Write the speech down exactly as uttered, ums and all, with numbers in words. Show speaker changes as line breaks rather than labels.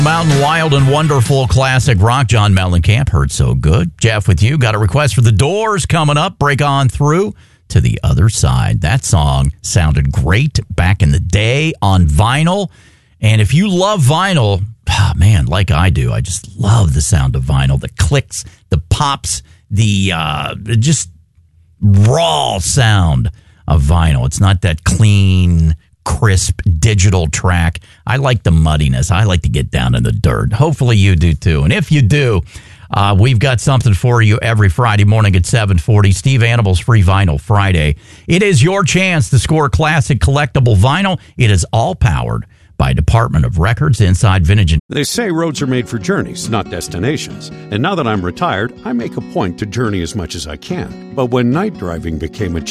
Mountain Wild and Wonderful classic rock. John Mellencamp, Hurt So Good. Jeff with you. Got a request for The Doors coming up. Break on through to the other side. That song sounded great back in the day on vinyl. And if you love vinyl, oh man, like I do, I just love the sound of vinyl. The clicks, the pops, the uh, just raw sound of vinyl. It's not that clean, crisp digital track. I like the muddiness. I like to get down in the dirt. Hopefully you do too. And if you do, uh, we've got something for you every Friday morning at seven forty. Steve Animal's Free Vinyl Friday. It is your chance to score classic collectible vinyl. It is all powered by Department of Records inside Vintage.
They say roads are made for journeys, not destinations. And now that I'm retired, I make a point to journey as much as I can. But when night driving became a